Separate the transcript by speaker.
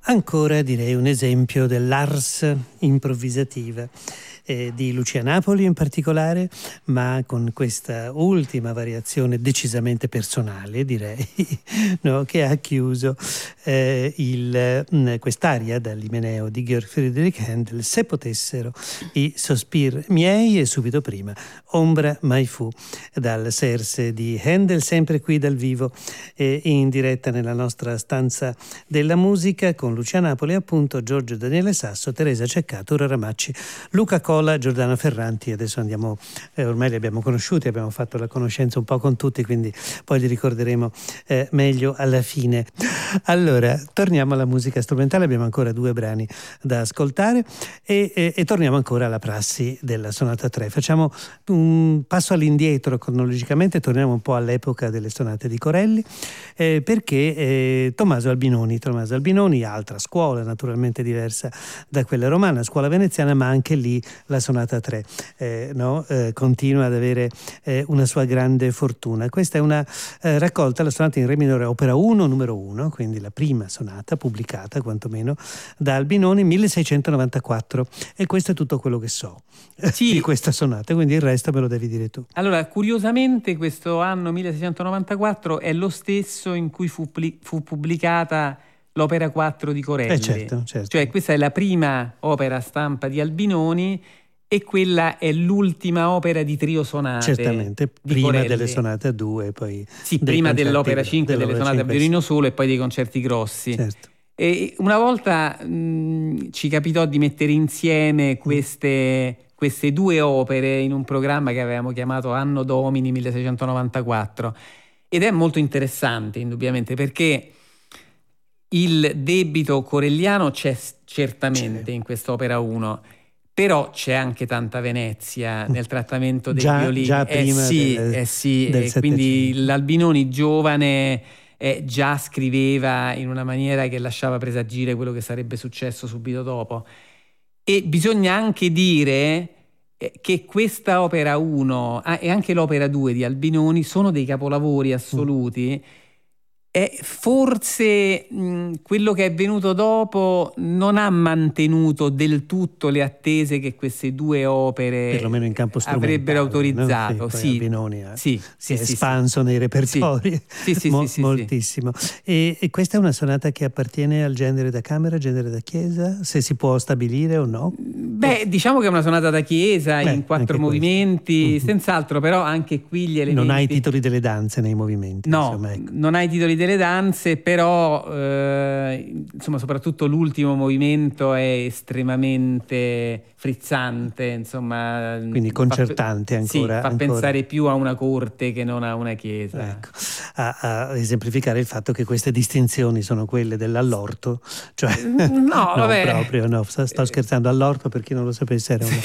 Speaker 1: Ancora direi un esempio dell'ars improvvisativa di Lucia Napoli in particolare, ma con questa ultima variazione decisamente personale, direi, no? Che ha chiuso quest'aria dall'Imeneo di Georg Friedrich Händel, Se potessero i sospir miei, e subito prima Ombra mai fu, dal Serse di Händel, sempre qui dal vivo in diretta nella nostra stanza della musica, con Lucia Napoli, appunto, Giorgio Daniele Sasso, Teresa Ceccato, Ura Ramacci, Luca Cola, Giordano Ferranti. Adesso andiamo, ormai li abbiamo conosciuti, abbiamo fatto la conoscenza un po' con tutti, quindi poi li ricorderemo meglio alla fine. Allora, torniamo alla musica strumentale, abbiamo ancora 2 brani da ascoltare e torniamo ancora alla prassi della sonata 3. Facciamo un passo all'indietro cronologicamente, torniamo un po' all'epoca delle sonate di Corelli, perché Tommaso Albinoni, altra scuola naturalmente diversa da quella romana, scuola veneziana, ma anche lì la sonata 3 continua ad avere una sua grande fortuna. Questa è una raccolta, la sonata in re minore opera 1 numero 1, quindi la prima sonata pubblicata quantomeno da Albinoni, 1694, e questo è tutto quello che so di questa sonata, quindi il resto me lo devi dire tu.
Speaker 2: Allora, curiosamente questo anno 1694 è lo stesso in cui fu pubblicata l'opera 4 di Corelli.
Speaker 1: Certo.
Speaker 2: Cioè questa è la prima opera stampa di Albinoni e quella è l'ultima opera di trio sonate.
Speaker 1: Certamente, prima Corelli, delle sonate a 2, poi
Speaker 2: prima dell'opera 5, delle sonate a violino solo e poi dei concerti grossi.
Speaker 1: Certo.
Speaker 2: E una volta ci capitò di mettere insieme queste 2 opere in un programma che avevamo chiamato Anno Domini 1694, ed è molto interessante indubbiamente, perché il debito corelliano c'è certamente in quest'opera 1, però c'è anche tanta Venezia nel trattamento dei violini.
Speaker 1: Già prima del
Speaker 2: quindi l'Albinoni giovane già scriveva in una maniera che lasciava presagire quello che sarebbe successo subito dopo. E bisogna anche dire che questa opera 1 e anche l'opera 2 di Albinoni sono dei capolavori assoluti. Forse quello che è venuto dopo non ha mantenuto del tutto le attese che queste 2 opere, perlomeno in campo avrebbero autorizzato.
Speaker 1: No? Sì, Albinoni si è espanso nei repertori moltissimo. E questa è una sonata che appartiene al genere da camera, genere da chiesa, se si può stabilire o no?
Speaker 2: Beh, diciamo che è una sonata da chiesa in 4 movimenti, senz'altro, però anche qui gli elementi...
Speaker 1: Non hai i titoli delle danze nei movimenti.
Speaker 2: No,
Speaker 1: insomma, ecco.
Speaker 2: Non hai i titoli delle danze, però insomma, soprattutto l'ultimo movimento è estremamente frizzante, insomma,
Speaker 1: quindi concertante ancora.
Speaker 2: Fa pensare più a una corte che non a una chiesa.
Speaker 1: Ecco. A esemplificare il fatto che queste distinzioni sono quelle dell'allorto, cioè
Speaker 2: no, vabbè.
Speaker 1: Proprio no, sto scherzando. Allorto, per chi non lo sapesse, era